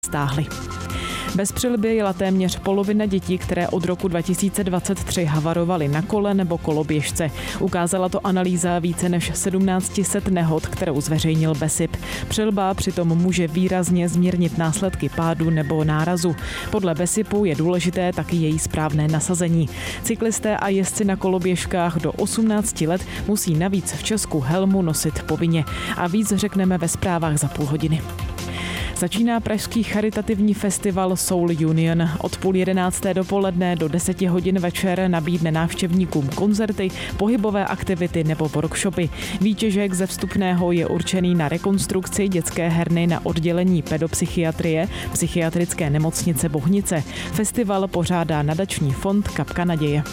stáhly. Bez přilby jela téměř polovina dětí, které od roku 2023 havarovaly na kole nebo koloběžce. Ukázala to analýza více než 1700 nehod, kterou zveřejnil BESIP. Přilba přitom může výrazně zmírnit následky pádu nebo nárazu. Podle BESIPu je důležité taky její správné nasazení. Cyklisté a jezdci na koloběžkách do 18 let musí navíc v Česku helmu nosit povinně. A víc řekneme ve zprávách za půl hodiny. Začíná pražský charitativní festival Soul Union. Od 10:30 dopoledne do 10 hodin večer nabídne návštěvníkům koncerty, pohybové aktivity nebo workshopy. Výtěžek ze vstupného je určený na rekonstrukci dětské herny na oddělení pedopsychiatrie psychiatrické nemocnice Bohnice. Festival pořádá nadační fond Kapka naděje.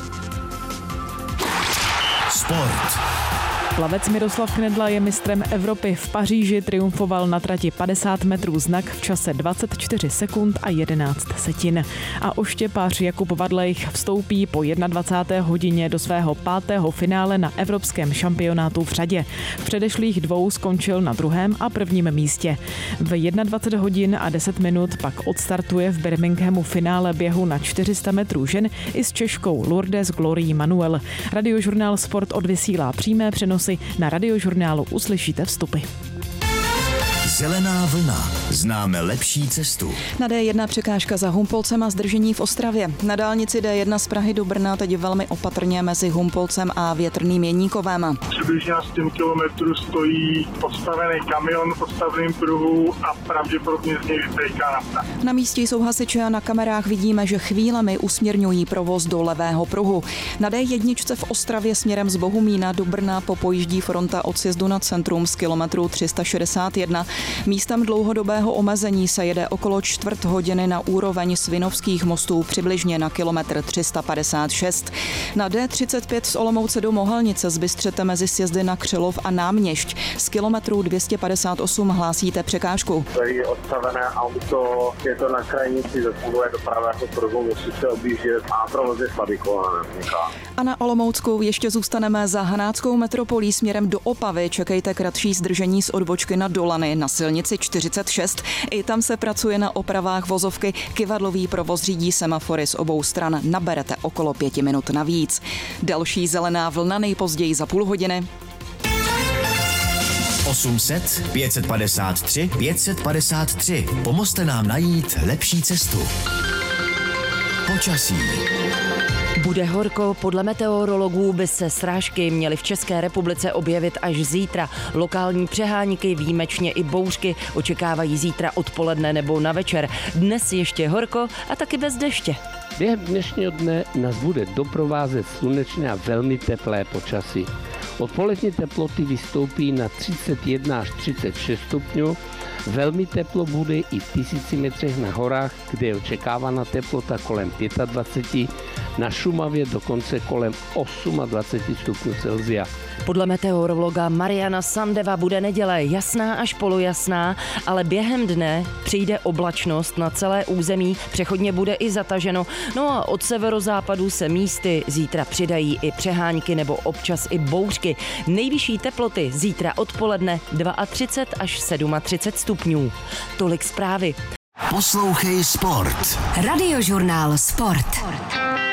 Sport. Plavec Miroslav Knedla je mistrem Evropy. V Paříži triumfoval na trati 50 metrů znak v čase 24 sekund a 11 setin. A oštěpář Jakub Vadlejch vstoupí po 21. hodině do svého 5. finále na evropském šampionátu v řadě. V předešlých 2 skončil na 2. a 1. místě. V 21 hodin a 10 minut pak odstartuje v Birminghamu finále běhu na 400 metrů žen i s Češkou Lourdes Glorii Manuel. Radiožurnál Sport odvysílá přímé přenosy. Na Radiožurnálu uslyšíte vstupy. Zelená vlna. Známe lepší cestu. Na D1 překážka za Humpolcem a zdržení v Ostravě. Na dálnici D1 z Prahy do Brna teď velmi opatrně mezi Humpolcem a Větrným Jeníkovem. Přibližně na 100 kilometrů stojí postavený kamion v postaveném pruhu a pravděpodobně z něj vytéká nafta. Na místě jsou hasiči a na kamerách vidíme, že chvílemi usměrňují provoz do levého pruhu. Na D1 v Ostravě směrem z Bohumína do Brna popojíždí fronta od sjezdu na centrum z kilometru 361. Místem dlouhodobého omezení se jede okolo 1/4 hodiny na úroveň Svinovských mostů přibližně na kilometr 356. Na D35 z Olomouce do Mohelnice z Bystřete mezi sjezdy na Křilov a Náměšť z kilometru 258 hlásíte překážku. Tady je odstavené auto, je to na krajnici, zasahuje do pravého pruhu, musí se objíždět a provoz je slabý kolem. A na Olomouckou ještě zůstaneme za Hanáckou metropolí směrem do Opavy. Čekejte kratší zdržení z odbočky na Dolany na silnici 46. I tam se pracuje na opravách vozovky. Kyvadlový provoz řídí semafory z obou stran. Naberete okolo 5 minut navíc. Další zelená vlna nejpozději za půl hodiny. 800 553 553. Pomozte nám najít lepší cestu. Počasí. Bude horko, podle meteorologů by se srážky měly v České republice objevit až zítra. Lokální přehánky, výjimečně i bouřky očekávají zítra odpoledne nebo na večer. Dnes ještě horko a taky bez deště. Během dnešního dne nás bude doprovázet slunečné a velmi teplé počasí. Odpolední teploty vystoupí na 31 až 36 stupňů. Velmi teplo bude i v 1000 metrech na horách, kde je očekávána teplota kolem 25, na Šumavě dokonce kolem 28 stupňů Celsia. Podle meteorologa Mariana Sandeva bude neděle jasná až polojasná, ale během dne přijde oblačnost na celé území, přechodně bude i zataženo, no a od severozápadu se místy zítra přidají i přehánky nebo občas i bouřky. Nejvyšší teploty zítra odpoledne 32 až 37 stupňů. Tolik zprávy. Poslouchej Sport. Radiožurnál Sport.